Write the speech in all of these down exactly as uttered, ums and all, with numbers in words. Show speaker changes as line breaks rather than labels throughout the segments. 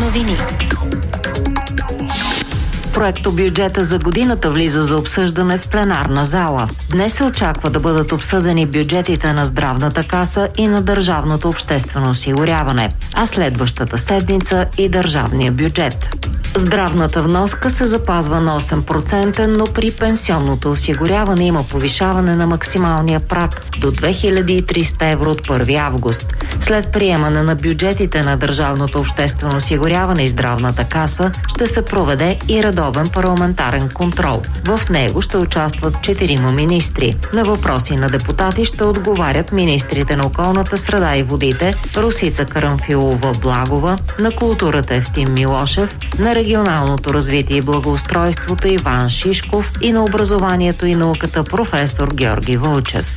новини. Проектобюджета за годината влиза за обсъждане в пленарна зала. Днес се очаква да бъдат обсъдени бюджетите на Здравната каса и на Държавното обществено осигуряване, а следващата седмица и държавния бюджет. Здравната вноска се запазва на осем процента, но при пенсионното осигуряване има повишаване на максималния праг до две хиляди и триста евро от първи август. След приемане на бюджетите на Държавното обществено осигуряване и Здравната каса ще се проведе и редовен парламентарен контрол. В него ще участват четирима министри. На въпроси на депутати ще отговарят министрите на околната среда и водите Росица Карамфилова-Благова, на културата Евтим Милошев, на регионалното развитие и благоустройството Иван Шишков и на образованието и науката професор Георги Вълчев.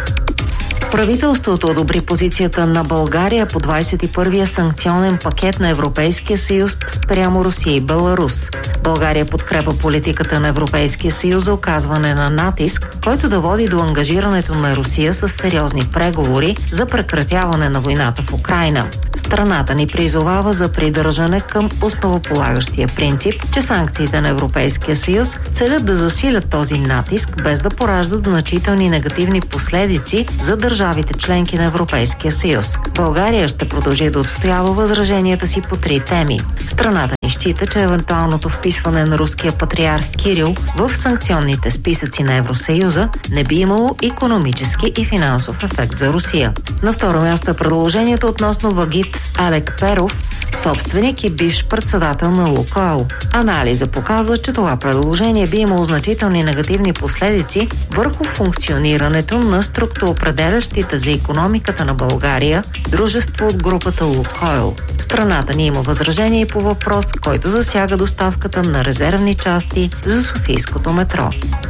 Правителството одобри позицията на България по двадесет и първия санкционен пакет на Европейския съюз спрямо Русия и Беларус. България подкрепа политиката на Европейския съюз за оказване на натиск, който да води до ангажирането на Русия с сериозни преговори за прекратяване на войната в Украйна. Страната ни призовава за придържане към основополагащия принцип, че санкциите на Европейския съюз целят да засилят този натиск, без да пораждат значителни негативни последици за държавите членки на Европейския съюз. България ще продължи да отстоява възраженията си по три теми. Страната ни счита, че евентуалното вписване на руския патриарх Кирил в санкционните списъци на Евросъюза не би имало икономически и финансов ефект за Русия. На второ място е предложението относно Вагит Алекперов, собственик и бивш председател на Лукойл. Анализа показва, че това предложение би имало значителни негативни последици върху функционирането на структуроопределящите за икономиката на България дружество от групата Лукойл. Страната ни има възражение и по въпрос, който засяга доставката на резервни части за Софийското метро.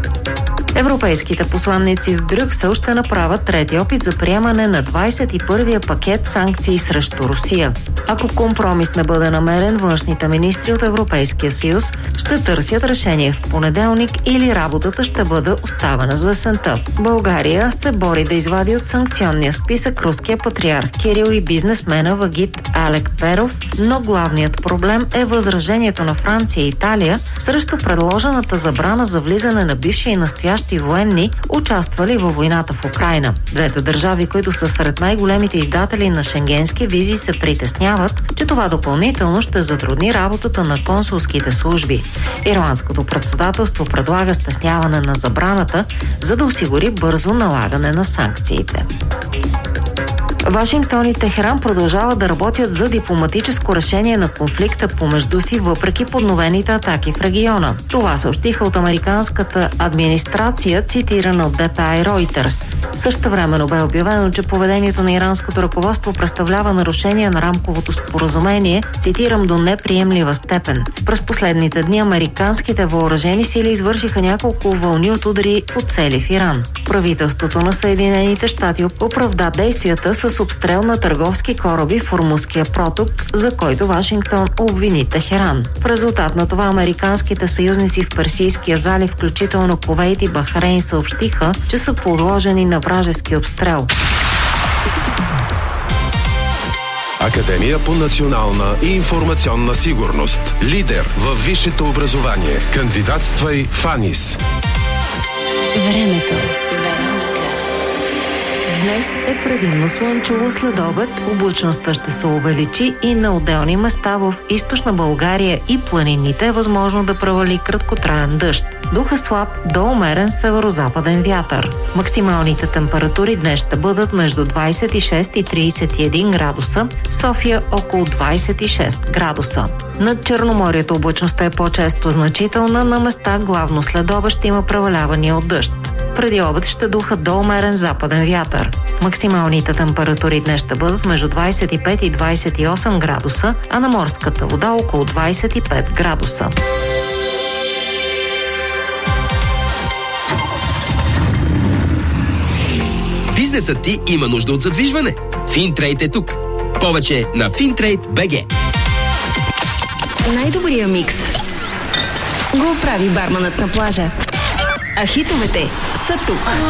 Европейските посланници в Брюксел ще направят трети опит за приемане на двадесет и първия пакет санкции срещу Русия. Ако компромис не бъде намерен, външните министри от Европейския съюз ще търсят решение в понеделник или работата ще бъде оставена за есента. България се бори да извади от санкционния списък руския патриарх Кирил и бизнесмена Вагит Алекперов, но главният проблем е възражението на Франция и Италия срещу предложената забрана за влизане на бивши и настоящи и военни, участвали във войната в Украйна. Двете държави, които са сред най-големите издатели на шенгенски визи, се притесняват, че това допълнително ще затрудни работата на консулските служби. Ирландското председателство предлага стесняване на забраната, за да осигури бързо налагане на санкциите. Вашингтон и Техеран продължават да работят за дипломатическо решение на конфликта помежду си, въпреки подновените атаки в региона. Това съобщиха от американската администрация, цитирана от Д П А и Reuters. Същевременно бе обявено, че поведението на иранското ръководство представлява нарушение на рамковото споразумение, цитирам, до неприемлива степен. През последните дни американските въоръжени сили извършиха няколко вълни от удари по цели в Иран. Правителството на Съединените щати оправда действията с обстрел на търговски кораби в Ормузския проток, за който Вашингтон обвини Техеран. В резултат на това американските съюзници в Персийския залив, включително Кувейт и Бахрейн, съобщиха, че са подложени на вражески обстрел.
Академия по национална и информационна сигурност. Лидер във висшето образование. Кандидатствай в АНИС.
Времето. Днес е предимно слънчево, след обед облачността ще се увеличи и на отделни места в източна България и планините е възможно да провали краткотраен дъжд. Дух е слаб до умерен северо-западен вятър. Максималните температури днес ще бъдат между двадесет и шест и тридесет и един градуса, София около двадесет и шест градуса. Над Черноморието облачността е по-често значителна, на места главно след обед ще има превалявания от дъжд. Преди обед ще духа до умерен западен вятър. Максималните температури днес ще бъдат между двадесет и пет и двадесет и осем градуса, а на морската вода около двадесет и пет градуса.
Бизнесът ти има нужда от задвижване. Финтрейд е тук. Повече на Финтрейд точка би джи.
Най-добрия микс го прави барманът на плажа. А хитовете са тук.